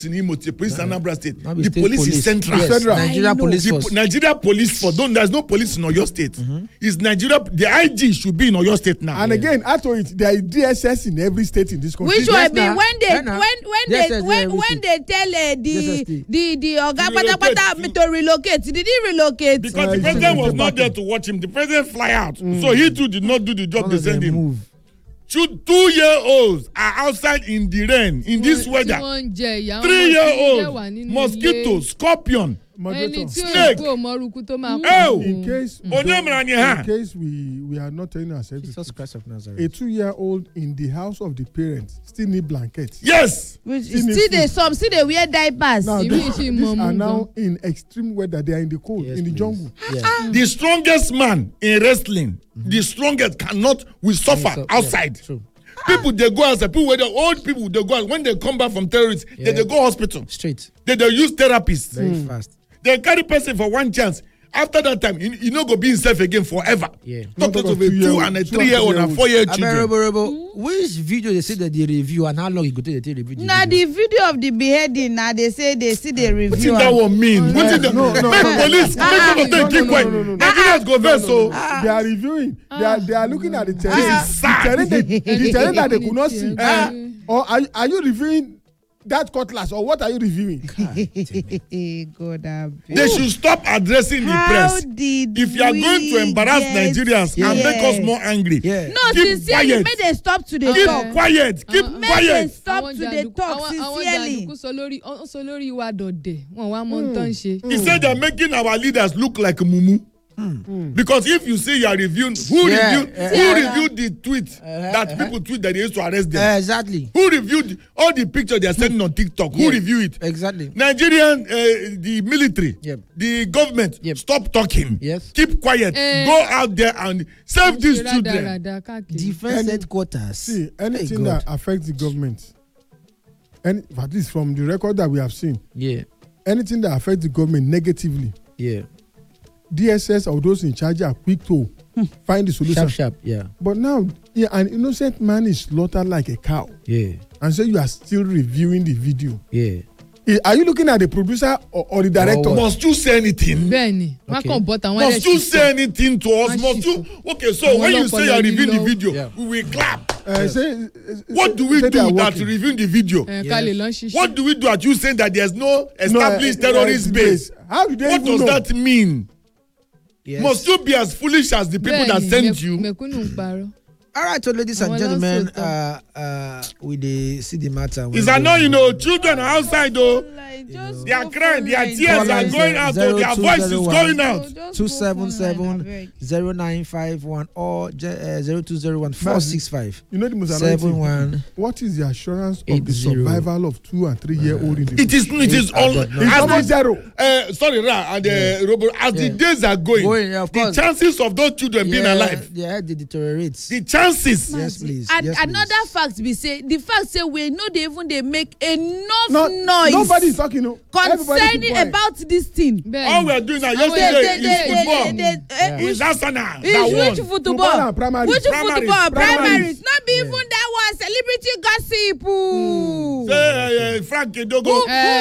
in Imo State, police in Anambra State. The The police is central. Yes, Central. Nigeria police The force. Nigeria police force. There's no police in Oyo State. It's Nigeria. The IG should be in Oyo State now. And again, after it, there is DSS in every state in this country. Which one be now. when they Yeah, now. Yes, yes, when everything. they tell the oga Relocate. patapata to relocate, did he relocate? Because the president was not there to watch him. The president fly out. So he too did not do the job None they of them sent him. move. 2-year-olds are outside in the rain in this weather. 3-year-old mosquito, scorpion. Moderator, Snake. in case Onyemranye. we are not telling ourselves Jesus Christ of a Nazareth. 2-year-old in the house of the parents still need blankets. Yes. Still they wear diapers. Now Even these are now in extreme weather. They are in the cold, Yes, in the please. jungle. Yeah. The strongest man in wrestling, the strongest will suffer So- outside. Yeah, true. People they go outside. People the old people they go out. When they come back from terrorists, they go hospital. Straight. They use therapists. Very fast. They carry person for one chance. After that time, you no go be himself again forever. Yeah. Talk Not of a about 2 and a 3-year-old and 4-year children. Aberebo, which video they say that they review and how long you go take the review? Now the video of the beheading, now they say they see the What review. did that one mean? What did that? No, no, Make no, police, no, make people no, take keep no, quiet. no, no, no. Nigerians go vex so. They are reviewing. They are looking at the terrain. This is sad. The terrain that they could not see. Or are you reviewing that cutlass, or what are you reviewing? God, They should stop addressing the press. If you are going to embarrass Nigerians and make us more angry, Yeah. No, keep sincerely, quiet. make them stop to the Keep talk. quiet. Keep Make them quiet. stop to the talk sincerely. àwọn sọ lórí wa dọ̀dẹ̀ wọn wá mọ ohun tó ń ṣe. He said they're making our leaders look like mumu. Because if you say you are reviewing, who reviewed the tweet that people tweet that they used to arrest them? Exactly. Who reviewed all the pictures they are sending on TikTok? Who reviewed it? Exactly. Nigerian, the military, Yep. the government, Yep. stop talking. Yes. Keep quiet. Go out there and save these children. Rádaràda káàkiri. Defense headquarters. See, anything Hey, God. that affects the government, and at least from the record that we have seen, Yeah. anything that affects the government negatively, Yeah. DSS or those in charge are quick to find the solution. Sharp. Yeah. But now, an innocent man is slaughtered like a cow, Yeah. and so you are still reviewing the video. Yeah. Are you looking at the producer or the director? Or what? Must you say anything? bẹ́ẹ̀ni wọn Okay. kàn bọ́ tàwọn Must you say anything to us? Wọ́n Must ṣì you? Okay, so when you say you are reviewing the video, Yeah. we will clap. What What do we do that reviewing the video? ká lè lọ ṣiṣẹ́. What do we do at you saying that there's no established terrorist base? How do they What even does know? that mean? Yes. Must you be as foolish as the people that send you? mẹ̀kúnnù ń parọ́. All right, so ladies and Àwọn gentlemen, lọ́sọ̀tọ̀. we dey see the matter. It's annoying, children are outside though. They are crying, their tears are going out, though. Their voice is going out. 277-0951 or 0201-465. You know the most annoying thing? 71. What is the assurance of the 80. survival of 2 and 3-year-old in the It is all. It's almost zero. Sorry, Ra, and Robert, as the days are going, Of the course. chances of those children being alive, Yeah, they deteriorates. the chances. Yes, please. And yes, another fact be say the fact say we know they even dey make enough No, noise nobody is talking. No. Everybody concerning keep quiet. about this thing. All we are doing now yesterday is football. Is Arsenal that Which one? Football football? and primaries. Which football? Primaries. Primaries. Not be even that one celebrity gossip. Say Frank Edogo.